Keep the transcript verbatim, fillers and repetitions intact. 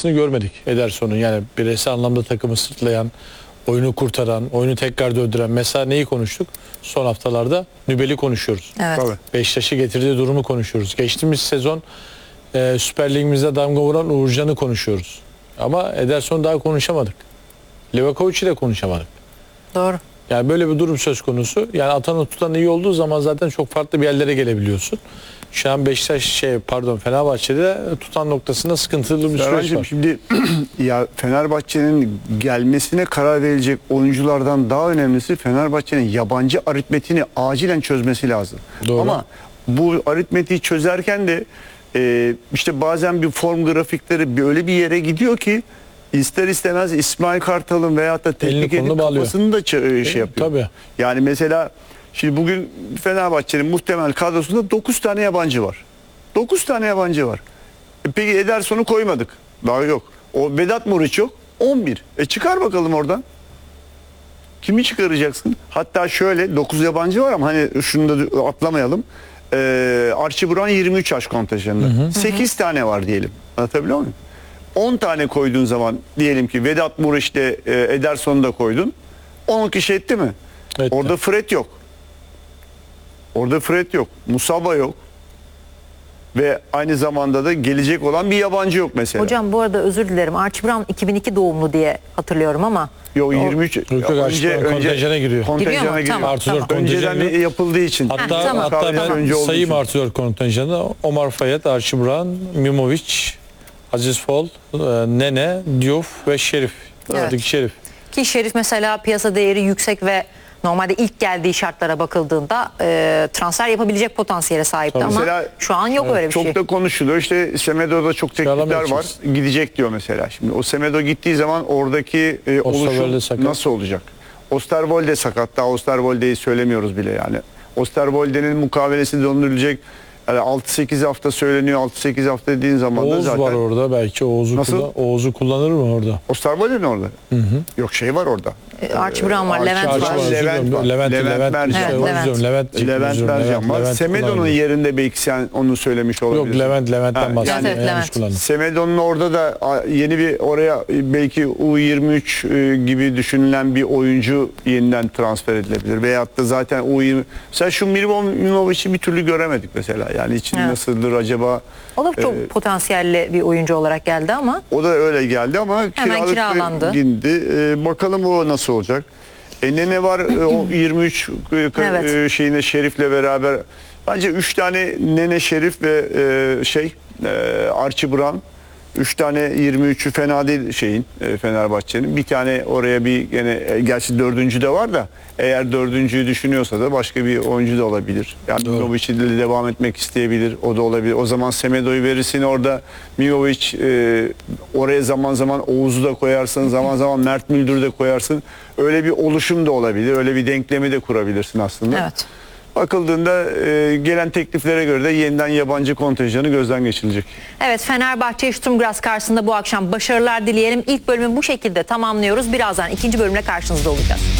performansını görmedik Ederson'un. Yani bireysel anlamda takımı sırtlayan, oyunu kurtaran, oyunu tekrar döndüren. Mesela neyi konuştuk? Son haftalarda Nübel'i konuşuyoruz. Evet. Tabii. Beşiktaş'ı getirdiği durumu konuşuyoruz. Geçtiğimiz sezon e, Süper Ligimizde damga vuran Uğurcan'ı konuşuyoruz. Ama Ederson daha konuşamadık. Livakovic ile konuşamadık. Doğru. Yani böyle bir durum söz konusu. Yani atanı tutan iyi olduğu zaman zaten çok farklı bir yerlere gelebiliyorsun. Şu an Beşiktaş şey pardon Fenerbahçe'de tutan noktasında sıkıntılı bir süreç Serhan'cığım, var. şimdi ya Fenerbahçe'nin gelmesine karar verilecek oyunculardan daha önemlisi Fenerbahçe'nin yabancı aritmetiğini acilen çözmesi lazım. Doğru. Ama bu aritmetiği çözerken de e, işte bazen bir form grafikleri bir öyle bir yere gidiyor ki ister istemez İsmail Kartal'ın veyahut da teknik kolunu edip bağlıyor. kafasını da ç- şey yapıyor. Tabii. Yani mesela şimdi bugün Fenerbahçe'nin muhtemel kadrosunda dokuz tane yabancı var. dokuz tane yabancı var. E peki Ederson'u koymadık. Daha yok. O Vedat Muriç yok. on bir. E çıkar bakalım oradan. Kimi çıkaracaksın? Hatta şöyle dokuz yabancı var ama hani şunu da atlamayalım. Ee, Archie Brown yirmi üç yaş kontenjanında. sekiz tane var diyelim. Anlatabiliyor muyum? on tane koyduğun zaman diyelim ki Vedat Muriç'le e, Ederson'u da koydun. on kişi etti mi? Etti. Orada Fred yok. Orada Fred yok. Musaba yok. Ve aynı zamanda da gelecek olan bir yabancı yok mesela. Hocam bu arada özür dilerim. Archie Brown iki bin iki doğumlu diye hatırlıyorum ama. Yok yirmi üç. Yok, yok, önce, kontenjana giriyor. Kontenjana Giriyor mu? giriyor. Tamam, Artı dört tamam. Önceden kontenjanı. yapıldığı için. Hatta, Heh, tamam, hatta tamam. ben Önce olduğu sayayım için. artı dört kontenjanı. Omar Fayet, Archie Brown, Mimovic, Aziz Fol, e, Nene, Diouf ve Şerif. Evet. Oradaki Şerif. Ki Şerif mesela piyasa değeri yüksek ve normalde ilk geldiği şartlara bakıldığında e, transfer yapabilecek potansiyele sahipti Tabii. ama Mesela, şu an yok öyle bir Çok şey. da konuşuluyor. İşte Semedo'da çok teklifler var. Kiralamıyor Gidecek diyor mesela. Şimdi o Semedo gittiği zaman oradaki e, Osterwolde oluşum sakat. nasıl olacak? Osterwolde sakat. Daha Osterwolde'yi söylemiyoruz bile yani. Osterwolde'nin mukavelesi döndürülecek. Yani altı sekiz hafta söyleniyor. altı sekiz hafta dediğin zaman da Oğuz zaten. var orada, belki Oğuz'u Nasıl? kullan- Oğuz'u kullanır mı orada? Osterwolde mi orada? Hı hı. Yok şey var orada. E, Archie Brown var, Archie- Levent Archie var. var. Levent var. Levent, Levent Levent, Mercan işte, var. o yüzden Levent, çıktı, Levent özür dilerim. Mercan var. Levent Semedo'nun kullanılır. yerinde belki sen onu söylemiş olabilirsin. Yok, Levent, Levent'ten Ha, bahsediyorum. yani- Evet, Yanlış Levent. kullandım. Semedo'nun orada da a, yeni bir oraya belki U yirmi üç e, gibi düşünülen bir oyuncu yeniden transfer edilebilir. Veyahut da zaten U yirmi. Mesela şu Mirvo Mimovic'i bir türlü göremedik mesela. Yani için Evet. nasıldır acaba? O da çok Ee, potansiyelli bir oyuncu olarak geldi ama O da öyle geldi ama Hemen kiralandı. Gindi. Ee, bakalım o nasıl olacak? E Nene var e, o yirmi üç e, ka- Evet. e, şeyine Şerif'le beraber. Bence üç tane Nene, Şerif ve e, şey e, Archie Brown. üç tane yirmi üçü fena değil şeyin e, Fenerbahçe'nin. Bir tane oraya bir gene e, gerçi dördüncü de var da eğer dördüncüyü düşünüyorsa da başka bir oyuncu da olabilir. Yani Doğru. Mirovic ile devam etmek isteyebilir. O da olabilir. O zaman Semedo'yu verirsin orada. Mirovic e, oraya zaman zaman Oğuz'u da koyarsın. Zaman zaman Mert Müldür'ü de koyarsın. Öyle bir oluşum da olabilir. Öyle bir denklemi de kurabilirsin aslında. evet. Bakıldığında e, gelen tekliflere göre de yeniden yabancı kontenjanı gözden geçirilecek. Evet, Fenerbahçe Sturm Graz karşısında bu akşam başarılar dileyelim. İlk bölümü bu şekilde tamamlıyoruz. Birazdan ikinci bölümle karşınızda olacağız.